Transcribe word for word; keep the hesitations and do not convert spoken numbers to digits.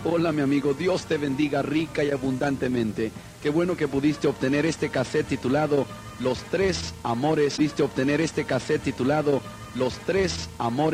Hola mi amigo, Dios te bendiga rica y abundantemente. Qué bueno que pudiste obtener este cassette titulado Los Tres Amores. Pudiste obtener este cassette titulado Los Tres Amores.